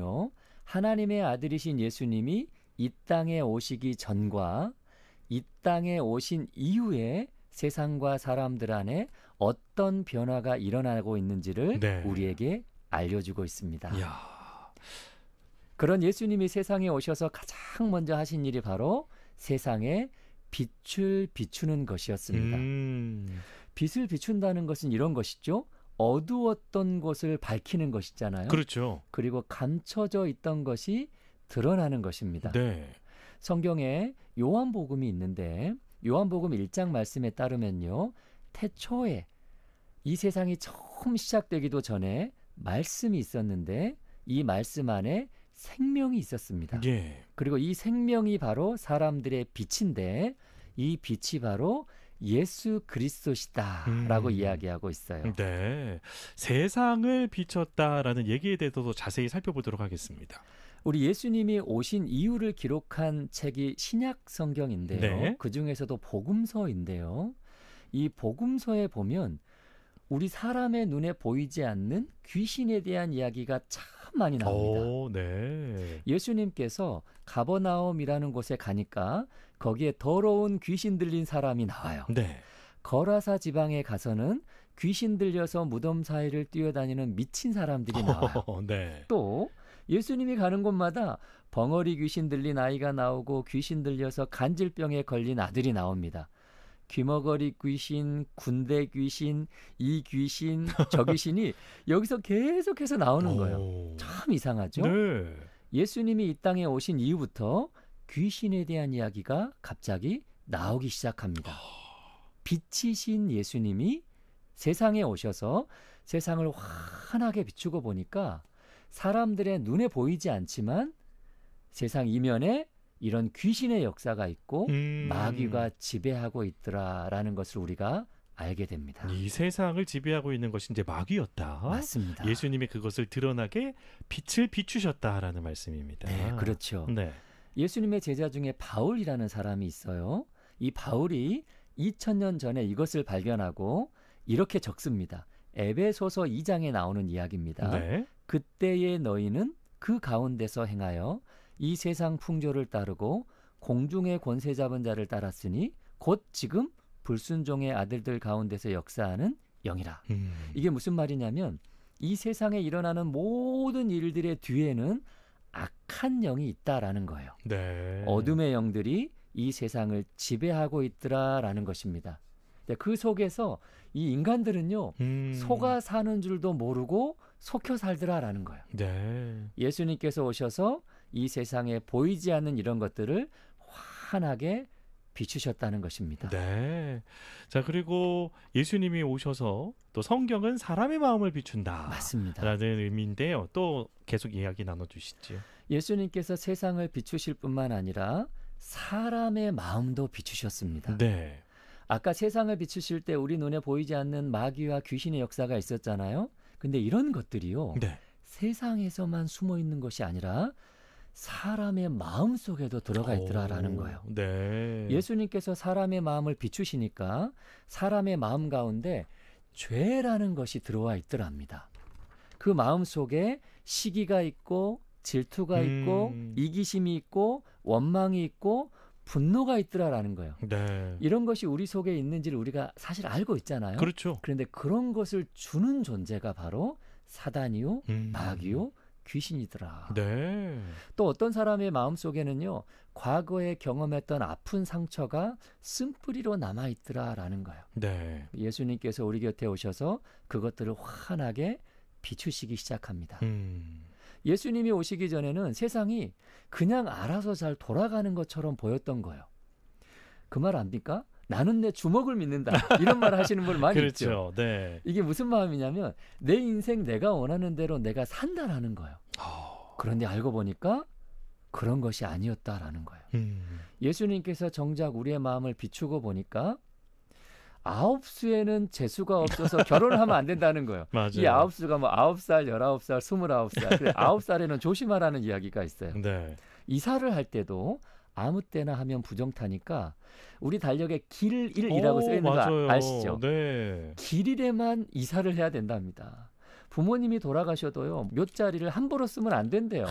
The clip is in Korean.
보면요. 하나님의 아들이신 예수님이 이 땅에 오시기 전과 이 땅에 오신 이후에 세상과 사람들 안에 어떤 변화가 일어나고 있는지를 네. 우리에게 알려주고 있습니다. 이야. 그런 예수님이 세상에 오셔서 가장 먼저 하신 일이 바로 세상에 빛을 비추는 것이었습니다. 빛을 비춘다는 것은 이런 것이죠. 어두웠던 곳을 밝히는 것이잖아요. 그렇죠. 그리고 감춰져 있던 것이 드러나는 것입니다. 네. 성경에 요한복음이 있는데 요한복음 1장 말씀에 따르면요. 태초에 이 세상이 처음 시작되기도 전에 말씀이 있었는데 이 말씀 안에 생명이 있었습니다. 예. 그리고 이 생명이 바로 사람들의 빛인데 이 빛이 바로 예수 그리스도시다라고 이야기하고 있어요. 네. 세상을 비췄다라는 얘기에 대해서도 자세히 살펴보도록 하겠습니다. 우리 예수님이 오신 이유를 기록한 책이 신약 성경인데요. 네. 그중에서도 복음서인데요. 이 복음서에 보면 우리 사람의 눈에 보이지 않는 귀신에 대한 이야기가 참 많이 나옵니다. 오, 네. 예수님께서 가버나움이라는 곳에 가니까 거기에 더러운 귀신 들린 사람이 나와요. 네. 거라사 지방에 가서는 귀신 들려서 무덤 사이를 뛰어다니는 미친 사람들이 나와요. 네. 또 예수님이 가는 곳마다 벙어리 귀신 들린 아이가 나오고 귀신 들려서 간질병에 걸린 아들이 나옵니다. 귀머거리 귀신, 군대 귀신, 이 귀신, 저 귀신이 여기서 계속해서 나오는 거예요. 참 이상하죠? 네. 예수님이 이 땅에 오신 이후부터 귀신에 대한 이야기가 갑자기 나오기 시작합니다. 빛이신 예수님이 세상에 오셔서 세상을 환하게 비추고 보니까 사람들의 눈에 보이지 않지만 세상 이면에 이런 귀신의 역사가 있고 마귀가 지배하고 있더라라는 것을 우리가 알게 됩니다. 이 세상을 지배하고 있는 것이 이제 마귀였다. 맞습니다. 예수님이 그것을 드러나게 빛을 비추셨다라는 말씀입니다. 네, 그렇죠. 네. 예수님의 제자 중에 바울이라는 사람이 있어요. 이 바울이 2000년 전에 이것을 발견하고 이렇게 적습니다. 에베소서 2장에 나오는 이야기입니다. 네. 그때의 너희는 그 가운데서 행하여 이 세상 풍조를 따르고 공중의 권세 잡은 자를 따랐으니 곧 지금 불순종의 아들들 가운데서 역사하는 영이라. 이게 무슨 말이냐면 이 세상에 일어나는 모든 일들의 뒤에는 악한 영이 있다라는 거예요. 네. 어둠의 영들이 이 세상을 지배하고 있더라라는 것입니다. 그 속에서 이 인간들은요. 속아 사는 줄도 모르고 속혀 살더라라는 거예요. 네. 예수님께서 오셔서 이 세상에 보이지 않는 이런 것들을 환하게 비추셨다는 것입니다. 네. 자, 그리고 예수님이 오셔서 또 성경은 사람의 마음을 비춘다. 맞습니다. 라는 의미인데요. 또 계속 이야기 나눠주시죠. 예수님께서 세상을 비추실 뿐만 아니라 사람의 마음도 비추셨습니다. 네. 아까 세상을 비추실 때 우리 눈에 보이지 않는 마귀와 귀신의 역사가 있었잖아요. 근데 이런 것들이요. 네. 세상에서만 숨어 있는 것이 아니라 사람의 마음 속에도 들어가 있더라라는 거예요. 네. 예수님께서 사람의 마음을 비추시니까 사람의 마음 가운데 죄라는 것이 들어와 있더랍니다. 그 마음 속에 시기가 있고 질투가 있고 이기심이 있고 원망이 있고 분노가 있더라라는 거예요. 네. 이런 것이 우리 속에 있는지를 우리가 사실 알고 있잖아요. 그렇죠. 그런데 그런 것을 주는 존재가 바로 사단이요, 마귀요, 귀신이더라. 네. 또 어떤 사람의 마음속에는요. 과거에 경험했던 아픈 상처가 쓴뿌리로 남아있더라라는 거예요. 네. 예수님께서 우리 곁에 오셔서 그것들을 환하게 비추시기 시작합니다. 예수님이 오시기 전에는 세상이 그냥 알아서 잘 돌아가는 것처럼 보였던 거예요. 그 말 압니까? 나는 내 주먹을 믿는다. 이런 말 하시는 분 많이 그렇죠. 있죠. 네. 이게 무슨 마음이냐면 내 인생 내가 원하는 대로 내가 산다라는 거예요. 그런데 알고 보니까 그런 것이 아니었다라는 거예요. 예수님께서 정작 우리의 마음을 비추고 보니까 9수에는 재수가 없어서 결혼을 하면 안 된다는 거예요. 맞아요. 이 9수가 뭐 9살, 19살, 29살. 그래 9살에는 조심하라는 이야기가 있어요. 네. 이사를 할 때도 아무 때나 하면 부정타니까 우리 달력에 길일이라고 써 있는 거 아시죠? 네. 길일에만 이사를 해야 된답니다. 부모님이 돌아가셔도요. 몇 자리를 함부로 쓰면 안 된대요.